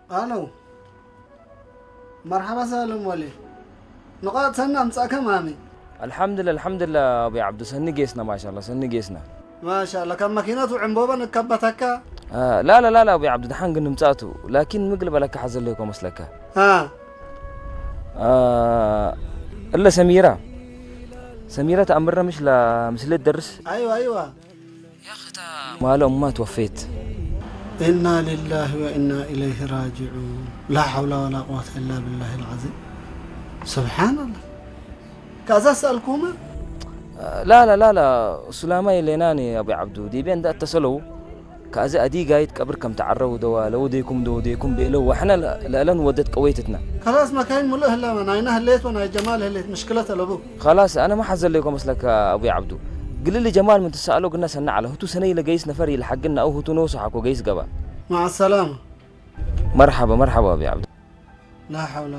ألو مرحبا سالم ولي نقاط سنة مساكا مامي الحمد لله أبي عبدو سني جيسنا ما شاء الله سني جيسنا ما شاء الله كم ماكينة وعنبوبة نكبتك لا أبي عبدو دحان قلنا متاتو لكن مقلب لك حزل لكم مسلكة ها إلا سميرة تأمرنا مش لا مثل الدرس أيوة يا أخي ما له ما توفيت إنا لله وإنا إليه راجعون لا حول ولا قوة إلا بالله العظيم سبحان الله كذا أسألكم لا سلامة يليناني أبي عبدو دي بين ده اتصلوا كذا أدي قايد قبر كم تعروا دوا لو ديكم بيلو وإحنا لأن ودت قويتنا خلاص ما كان مله إلا من عينها الليت وانا جمال الليت مشكلة الأبو خلاص أنا ما حزل لكم مسلك أبي عبدو قل لي جمال من تسألوا قلنا سنة على هتو سنة إلى جيس نفري لحقنا أو هتو نوصحك وجيس قبا مع السلامة مرحبا أبي عبدو لا حول